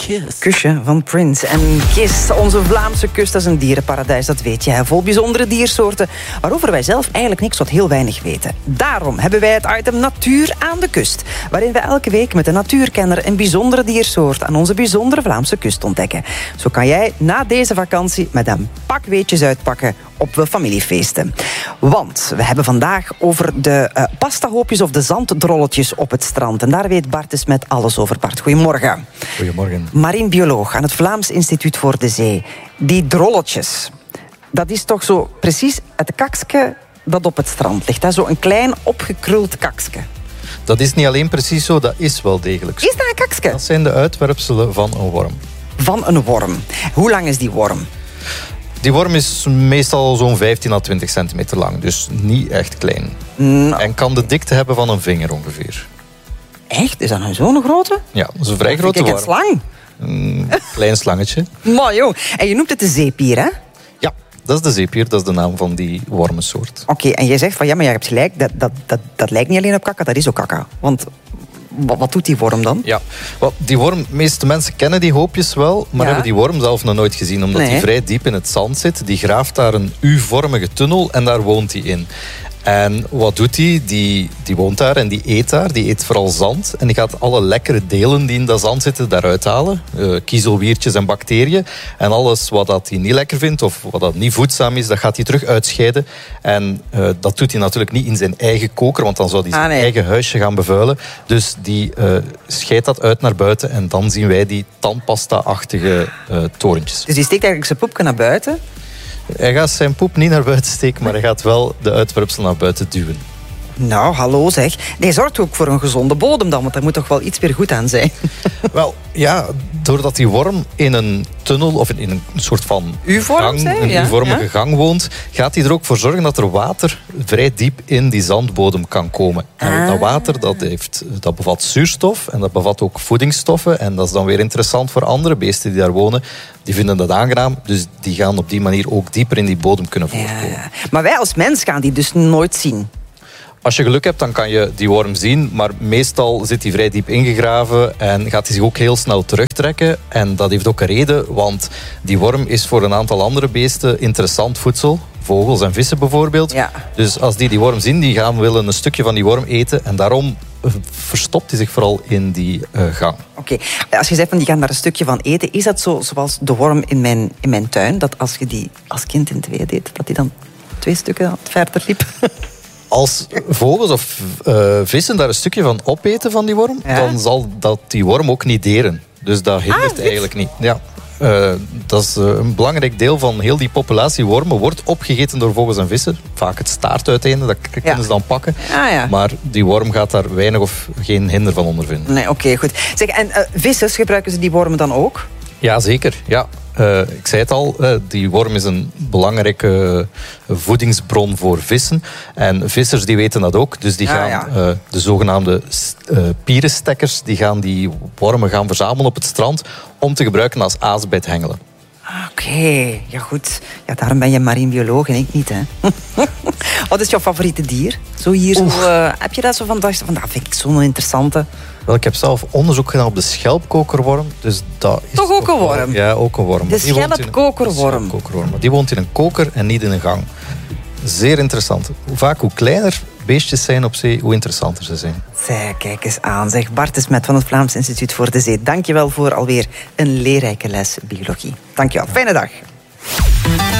Kiss. Kusje van Prince en Kiss. Onze Vlaamse kust is een dierenparadijs, dat weet je. Vol bijzondere diersoorten, waarover wij zelf eigenlijk niks tot heel weinig weten. Daarom hebben wij het item Natuur aan de Kust, waarin we elke week met een natuurkenner een bijzondere diersoort aan onze bijzondere Vlaamse kust ontdekken. Zo kan jij na deze vakantie met een pak weetjes uitpakken op de familiefeesten. Want we hebben vandaag over de pastahoopjes of de zanddrolletjes op het strand. En daar weet Bart met alles over. Bart, goedemorgen. Goedemorgen. Marien bioloog aan het Vlaams Instituut voor de Zee. Die drolletjes, dat is toch zo precies het kakske dat op het strand ligt. Hè? Zo een klein opgekruld kakske. Dat is niet alleen precies zo, dat is wel degelijk zo. Is dat een kakske? Dat zijn de uitwerpselen van een worm. Van een worm. Hoe lang is die worm? Die worm is meestal zo'n 15 à 20 centimeter lang, dus niet echt klein. En kan de dikte hebben van een vinger ongeveer. Echt? Is dat nou zo'n grote? Ja, dat is een vrij grote worm. Kijk, een slang. Een klein slangetje. Maar joh, en je noemt het de zeepier, hè? Ja, dat is de zeepier, dat is de naam van die wormensoort. Oké, en jij zegt van ja, maar je hebt gelijk, dat lijkt niet alleen op kakka, dat is ook kakka. Want wat doet die worm dan? Ja, wel, die worm, de meeste mensen kennen die hoopjes wel, maar hebben die worm zelf nog nooit gezien, omdat die vrij diep in het zand zit. Die graaft daar een U-vormige tunnel en daar woont hij in. En wat doet hij? Die woont daar en die eet vooral zand. En die gaat alle lekkere delen die in dat zand zitten daaruit halen. Kiezelwiertjes en bacteriën. En alles wat hij niet lekker vindt of wat dat niet voedzaam is, dat gaat hij terug uitscheiden. En dat doet hij natuurlijk niet in zijn eigen koker, want dan zou hij zijn eigen huisje gaan bevuilen. Dus die scheidt dat uit naar buiten en dan zien wij die tandpasta-achtige torentjes. Dus die steekt eigenlijk zijn poepje naar buiten? Hij gaat zijn poep niet naar buiten steken, maar hij gaat wel de uitwerpsel naar buiten duwen. Nou, hallo zeg. Die zorgt ook voor een gezonde bodem dan, want daar moet toch wel iets weer goed aan zijn. Wel, ja, doordat die worm in een tunnel of in een soort van U-vormige gang woont, gaat hij er ook voor zorgen dat er water vrij diep in die zandbodem kan komen. En dat water dat bevat zuurstof en dat bevat ook voedingsstoffen. En dat is dan weer interessant voor andere beesten die daar wonen. Die vinden dat aangenaam, dus die gaan op die manier ook dieper in die bodem kunnen voortkomen. Ja. Maar wij als mens gaan die dus nooit zien. Als je geluk hebt, dan kan je die worm zien, maar meestal zit hij vrij diep ingegraven en gaat hij zich ook heel snel terugtrekken. En dat heeft ook een reden, want die worm is voor een aantal andere beesten interessant voedsel. Vogels en vissen bijvoorbeeld. Ja. Dus als die worm zien, die gaan willen een stukje van die worm eten. En daarom verstopt hij zich vooral in die gang. Oké. Als je zegt van die gaan daar een stukje van eten, is dat zo zoals de worm in mijn tuin? Dat als je die als kind in twee deed, dat die dan 2 stukken verder liep? Als vogels of vissen daar een stukje van opeten van die worm, dan zal dat die worm ook niet deren. Dus dat hindert eigenlijk niet. Ja. Dat is een belangrijk deel van heel die populatie wormen wordt opgegeten door vogels en vissen. Vaak het staartuiteinde, dat kunnen ze dan pakken. Maar die worm gaat daar weinig of geen hinder van ondervinden. Nee, oké, goed. Zeg, en vissers, gebruiken ze die wormen dan ook? Ja, zeker. Ja. Ik zei het al, die worm is een belangrijke voedingsbron voor vissen. En vissers die weten dat ook. Dus die gaan de zogenaamde pierenstekkers, die gaan die wormen gaan verzamelen op het strand om te gebruiken als aas bij het hengelen. Oké, ja goed. Ja, daarom ben je marien bioloog en ik niet, hè. Wat is jouw favoriete dier? Zo hier, zo, heb je dat zo van? Dat vind ik zo'n interessante. Wel, ik heb zelf onderzoek gedaan op de schelpkokerworm. Dus dat is toch ook een worm? Ja, ook een worm. De schelpkokerworm. Die woont in een koker en niet in een gang. Zeer interessant. Vaak hoe kleiner beestjes zijn op zee, hoe interessanter ze zijn. Zeg, kijk eens aan. Zeg, Bart de Smet van het Vlaams Instituut voor de Zee. Dank je wel voor alweer een leerrijke les biologie. Dank je wel. Fijne dag.